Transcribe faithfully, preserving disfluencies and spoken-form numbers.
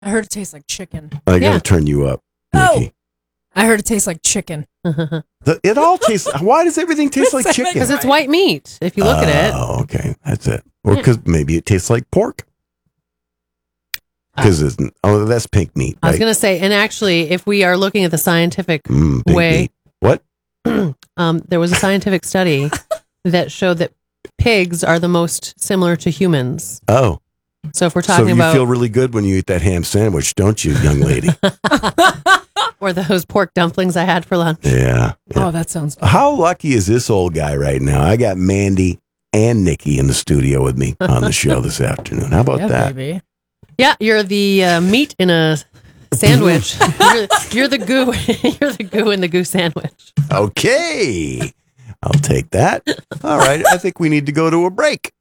I heard it tastes like chicken. I got to Yeah. turn you up, Oh. Nikki. I heard it tastes like chicken. The, it all tastes. Why does everything taste like chicken? Because it's white meat. If you look at it. Oh, okay, that's it. Or because maybe it tastes like pork. Because it's oh, that's pink meat. I was Right? going to say, and actually, if we are looking at the scientific Mm, pink way, meat. What? um, there was a scientific study that showed that pigs are the most similar to humans. Oh, So if we're so talking you about feel really good when you eat that ham sandwich, don't you, young lady? or those pork dumplings I had for lunch. Yeah. yeah. Oh, that sounds good. How lucky is this old guy right now? I got Mandy and Nikki in the studio with me on the show this afternoon. How about Yeah, that? baby. Yeah, you're the uh, meat in a sandwich. you're, you're the goo. You're the goo in the goo sandwich. Okay. I'll take that. All right. I think we need to go to a break.